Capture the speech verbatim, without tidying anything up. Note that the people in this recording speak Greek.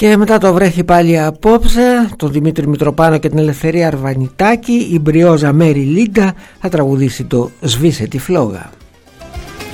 Και μετά το βρέχει πάλι απόψε, τον Δημήτρη Μητροπάνο και την Ελευθερία Αρβανιτάκη, η μπριόζα Μέρι Λίντα θα τραγουδήσει το «Σβήσε τη φλόγα».